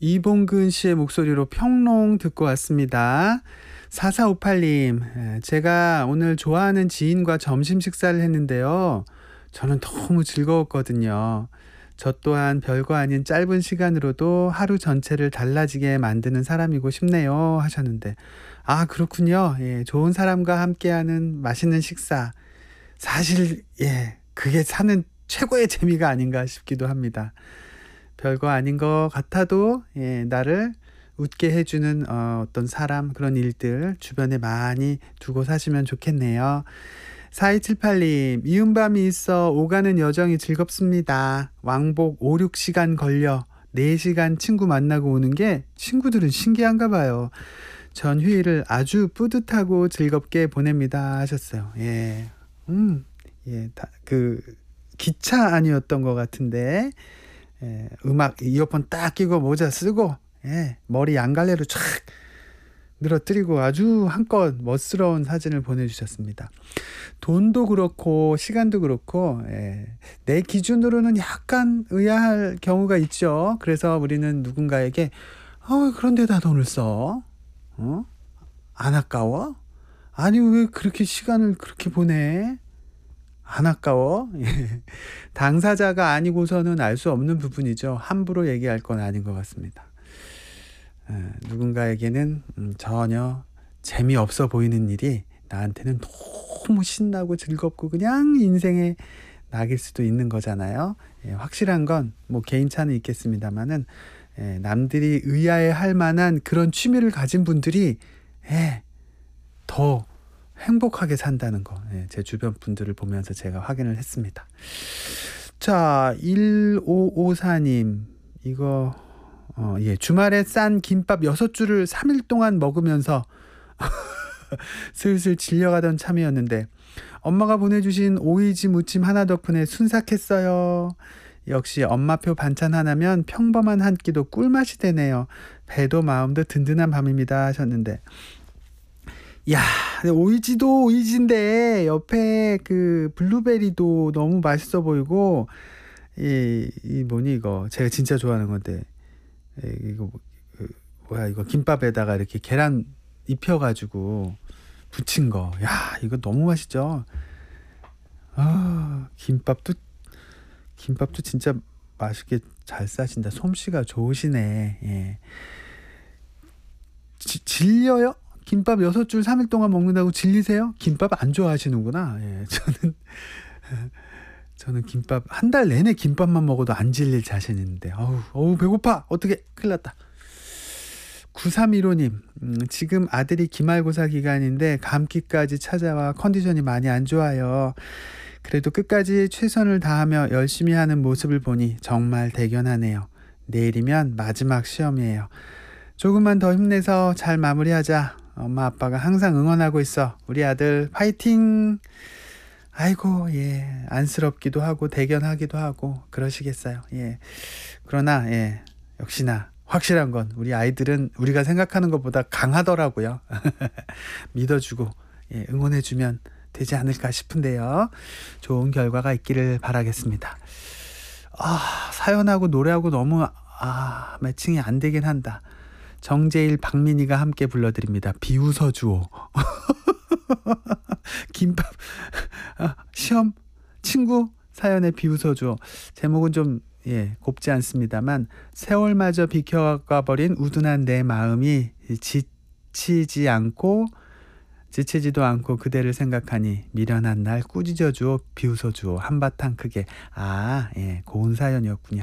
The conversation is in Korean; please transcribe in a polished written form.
이봉근 씨의 목소리로 평롱 듣고 왔습니다. 4458님, 제가 오늘 좋아하는 지인과 점심 식사를 했는데요. 저는 너무 즐거웠거든요. 저 또한 별거 아닌 짧은 시간으로도 하루 전체를 달라지게 만드는 사람이고 싶네요 하셨는데, 아, 그렇군요. 예, 좋은 사람과 함께하는 맛있는 식사. 사실, 예, 그게 사는 최고의 재미가 아닌가 싶기도 합니다. 별거 아닌 것 같아도, 예, 나를 웃게 해주는 어떤 사람, 그런 일들 주변에 많이 두고 사시면 좋겠네요. 4278님, 미운 밤이 있어 오가는 여정이 즐겁습니다. 왕복 5, 6시간 걸려 4시간 친구 만나고 오는 게 친구들은 신기한가 봐요. 전 휴일을 아주 뿌듯하고 즐겁게 보냅니다 하셨어요. 예, 예, 기차 아니었던 것 같은데, 예, 음악 이어폰 딱 끼고 모자 쓰고, 예, 머리 양갈래로 촥 늘어뜨리고 아주 한껏 멋스러운 사진을 보내주셨습니다. 돈도 그렇고 시간도 그렇고, 예, 내 기준으로는 약간 의아할 경우가 있죠. 그래서 우리는 누군가에게 그런데 다 돈을 써? 안 아까워? 아니, 왜 그렇게 시간을 그렇게 보내? 안 아까워? 예. 당사자가 아니고서는 알 수 없는 부분이죠. 함부로 얘기할 건 아닌 것 같습니다. 누군가에게는 전혀 재미없어 보이는 일이 나한테는 너무 신나고 즐겁고 그냥 인생의 낙일 수도 있는 거잖아요. 예, 확실한 건 뭐 개인차는 있겠습니다만은, 예, 남들이 의아해할 만한 그런 취미를 가진 분들이, 예, 더 행복하게 산다는 거, 예, 제 주변 분들을 보면서 제가 확인을 했습니다. 자, 1554님, 이거 예, 주말에 싼 김밥 6줄을 3일 동안 먹으면서 슬슬 질려가던 참이었는데 엄마가 보내주신 오이지 무침 하나 덕분에 순삭했어요. 역시 엄마표 반찬 하나면 평범한 한 끼도 꿀맛이 되네요. 배도 마음도 든든한 밤입니다 하셨는데, 야, 오이지도 오이지인데 옆에 그 블루베리도 너무 맛있어 보이고, 이 뭐니 이거 제가 진짜 좋아하는 건데, 이거 뭐야, 이거 김밥에다가 이렇게 계란 입혀가지고 부친 거, 야, 이거 너무 맛있죠. 김밥도 진짜 맛있게 잘 싸신다. 솜씨가 좋으시네. 예. 질려요? 김밥 6줄 3일 동안 먹는다고 질리세요? 김밥 안 좋아하시는구나. 예, 저는 김밥 한 달 내내 김밥만 먹어도 안 질릴 자신 있는데, 어우 배고파. 어떻게 큰일 났다. 9315님, 지금 아들이 기말고사 기간인데 감기까지 찾아와 컨디션이 많이 안 좋아요. 그래도 끝까지 최선을 다하며 열심히 하는 모습을 보니 정말 대견하네요. 내일이면 마지막 시험이에요. 조금만 더 힘내서 잘 마무리하자. 엄마 아빠가 항상 응원하고 있어. 우리 아들 파이팅. 아이고, 예, 안쓰럽기도 하고 대견하기도 하고 그러시겠어요. 예, 그러나, 예, 역시나 확실한 건 우리 아이들은 우리가 생각하는 것보다 강하더라고요. 믿어주고, 예, 응원해주면 되지 않을까 싶은데요. 좋은 결과가 있기를 바라겠습니다. 사연하고 노래하고 너무 매칭이 안 되긴 한다. 정재일, 박민희가 함께 불러드립니다. 비웃어 주오. 김밥, 시험, 친구 사연에 비웃어 주오. 제목은 좀, 예, 곱지 않습니다만, 세월마저 비켜가 버린 우둔한 내 마음이 지치지도 않고 그대를 생각하니 미련한 날 꾸짖어 주오, 비웃어 주오. 한바탕 크게. 예, 고운 사연이었군요.